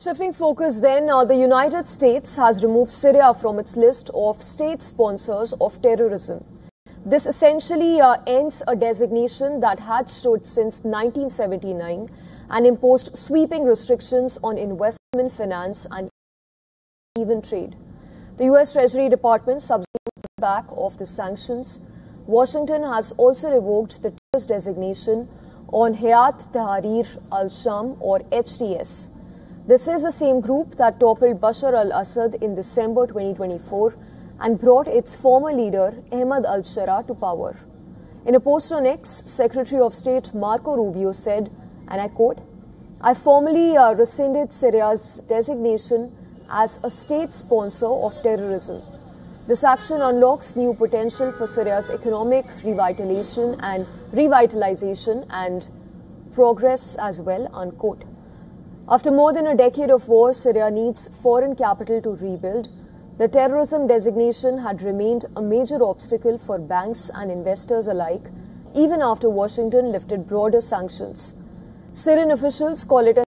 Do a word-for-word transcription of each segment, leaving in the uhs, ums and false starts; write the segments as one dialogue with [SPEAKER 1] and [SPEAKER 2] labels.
[SPEAKER 1] Shifting focus then, uh, the United States has removed Syria from its list of state sponsors of terrorism. This essentially uh, ends a designation that had stood since nineteen seventy-nine and imposed sweeping restrictions on investment, finance and even trade. The U S Treasury Department subsequently back of the sanctions. Washington has also revoked the terrorist designation on Hayat Tahrir al-Sham or H T S. This is the same group that toppled Bashar al-Assad in December twenty twenty-four and brought its former leader Ahmad al-Sharaa to power. In a post on X, Secretary of State Marco Rubio said, and I quote, "I formally uh, rescinded Syria's designation as a state sponsor of terrorism. This action unlocks new potential for Syria's economic revitalization and revitalization and progress as well," unquote. After more than a decade of war, Syria needs foreign capital to rebuild. The terrorism designation had remained a major obstacle for banks and investors alike, even after Washington lifted broader sanctions. Syrian officials call it a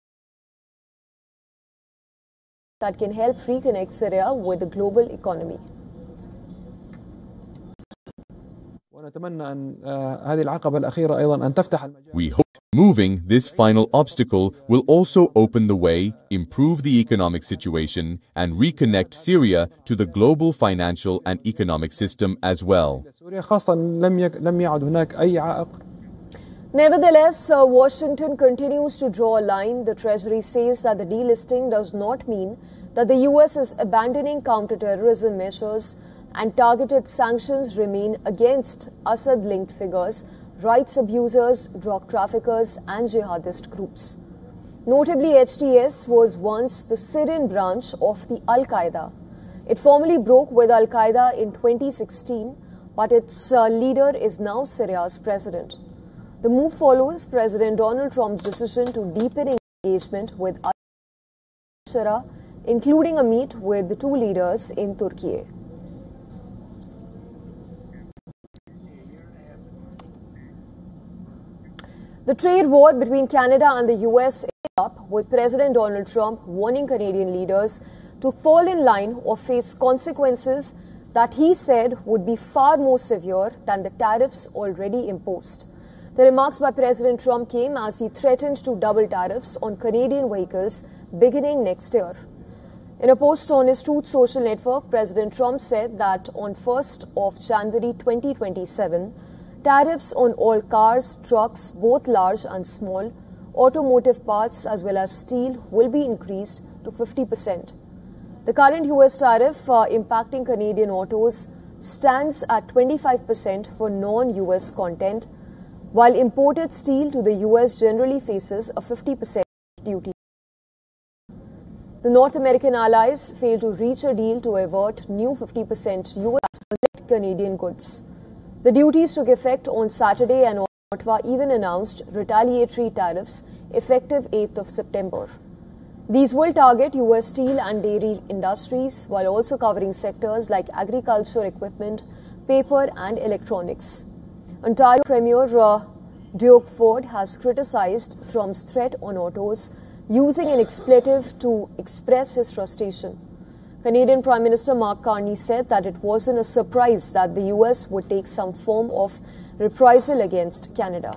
[SPEAKER 1] that can help reconnect Syria with the global economy.
[SPEAKER 2] We hope moving this final obstacle will also open the way, improve the economic situation, and reconnect Syria to the global financial and economic system as well.
[SPEAKER 1] Nevertheless, uh, Washington continues to draw a line. The Treasury says that the delisting does not mean that the U S is abandoning counterterrorism measures, and targeted sanctions remain against Assad-linked figures, rights abusers, drug traffickers and jihadist groups. Notably, H T S was once the Syrian branch of the Al-Qaeda. It formally broke with Al-Qaeda in twenty sixteen, but its uh, leader is now Syria's president. The move follows President Donald Trump's decision to deepen engagement with al-Sharaa, including a meet with the two leaders in Turkey. The trade war between Canada and the U S is up, with President Donald Trump warning Canadian leaders to fall in line or face consequences that he said would be far more severe than the tariffs already imposed. The remarks by President Trump came as he threatened to double tariffs on Canadian vehicles beginning next year. In a post on his Truth Social network, President Trump said that on first of January twenty twenty-seven, tariffs on all cars, trucks, both large and small, automotive parts as well as steel will be increased to fifty percent. The current U S tariff uh, impacting Canadian autos stands at twenty-five percent for non-U S content, while imported steel to the U S generally faces a fifty percent duty. The North American allies failed to reach a deal to avert new fifty percent U S on Canadian goods. The duties took effect on Saturday, and Ottawa even announced retaliatory tariffs effective eighth of September. These will target U S steel and dairy industries while also covering sectors like agriculture equipment, paper and electronics. Ontario Premier uh, Doug Ford has criticized Trump's threat on autos, using an expletive to express his frustration. Canadian Prime Minister Mark Carney said that it wasn't a surprise that the U S would take some form of reprisal against Canada.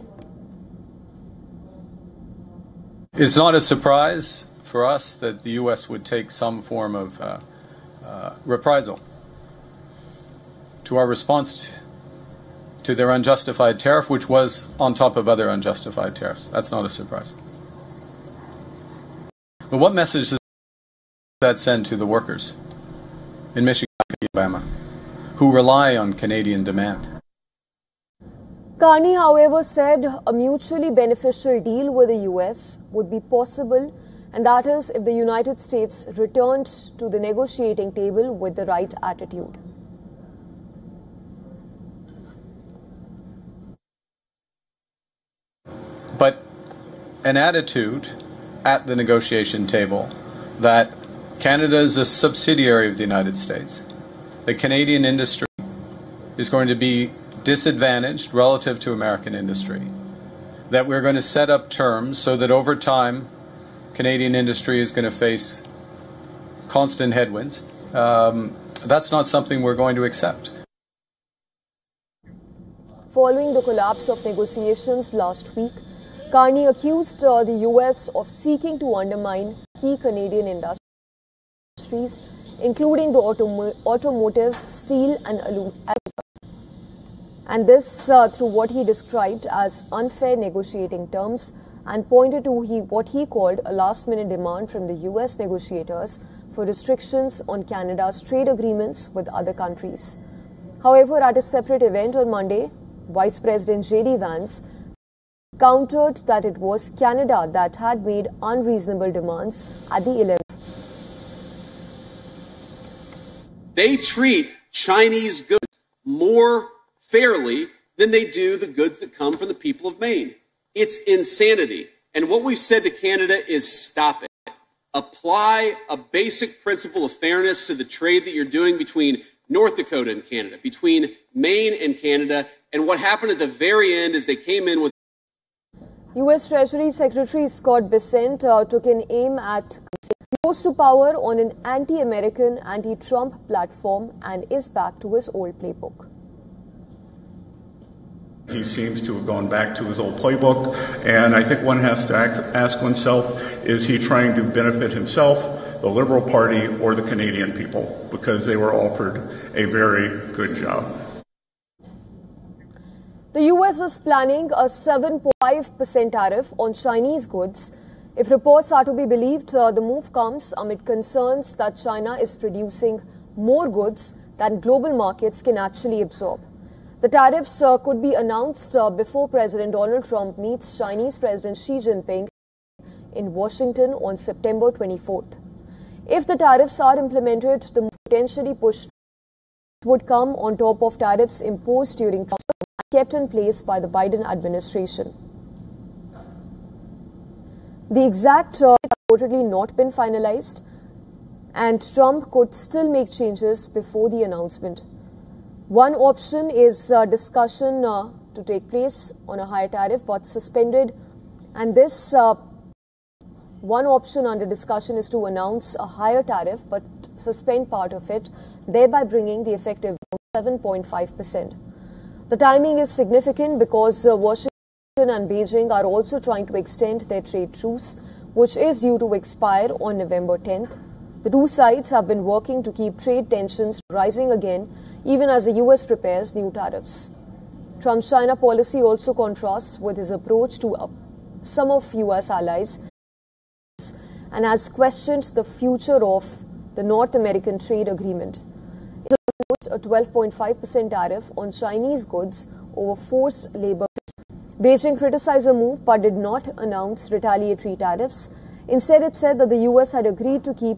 [SPEAKER 3] It's not a surprise for us that the U S would take some form of uh, uh, reprisal to our response to their unjustified tariff, which was on top of other unjustified tariffs. That's not a surprise. But what message does that send to the workers in Michigan and Alabama who rely on Canadian demand?
[SPEAKER 1] Carney, however, said a mutually beneficial deal with the U S would be possible, and that is if the United States returned to the negotiating table with the right attitude.
[SPEAKER 3] But an attitude at the negotiation table that Canada is a subsidiary of the United States, the Canadian industry is going to be disadvantaged relative to American industry, that we're going to set up terms so that over time Canadian industry is going to face constant headwinds. Um, that's not something we're going to accept.
[SPEAKER 1] Following the collapse of negotiations last week, Carney accused uh, the U S of seeking to undermine key Canadian industries, including the autom automotive, steel and aluminum. And this uh, through what he described as unfair negotiating terms, and pointed to he, what he called a last-minute demand from the U S negotiators for restrictions on Canada's trade agreements with other countries. However, at a separate event on Monday, Vice President J D Vance countered that it was Canada that had made unreasonable demands at the eleventh.
[SPEAKER 4] They treat Chinese goods more fairly than they do the goods that come from the people of Maine. It's insanity. And what we've said to Canada is stop it. Apply a basic principle of fairness to the trade that you're doing between North Dakota and Canada, between Maine and Canada. And what happened at the very end is they came in with
[SPEAKER 1] U S Treasury Secretary Scott Bessent uh, took an aim at rose to power on an anti-American, anti-Trump platform and is back to his old playbook.
[SPEAKER 5] He seems to have gone back to his old playbook, and I think one has to act, ask oneself, is he trying to benefit himself, the Liberal Party, or the Canadian people? Because they were offered a very good job.
[SPEAKER 1] The U S is planning a seven point five percent tariff on Chinese goods. If reports are to be believed, uh, the move comes amid concerns that China is producing more goods than global markets can actually absorb. The tariffs uh, could be announced uh, before President Donald Trump meets Chinese President Xi Jinping in Washington on September twenty-fourth. If the tariffs are implemented, the move potentially pushed would come on top of tariffs imposed during Trump's term and kept in place by the Biden administration. The exact uh, has reportedly not been finalized, and Trump could still make changes before the announcement. One option is uh, discussion uh, to take place on a higher tariff but suspended, and this uh, one option under discussion is to announce a higher tariff but suspend part of it, thereby bringing the effective seven point five percent. The timing is significant because uh, Washington and Beijing are also trying to extend their trade truce, which is due to expire on November tenth. The two sides have been working to keep trade tensions rising again, even as the U S prepares new tariffs. Trump's China policy also contrasts with his approach to uh, some of U S allies and has questioned the future of the North American trade agreement. It imposed a twelve point five percent tariff on Chinese goods over forced labor. Beijing criticized the move but did not announce retaliatory tariffs. Instead, it said that the U S had agreed to keep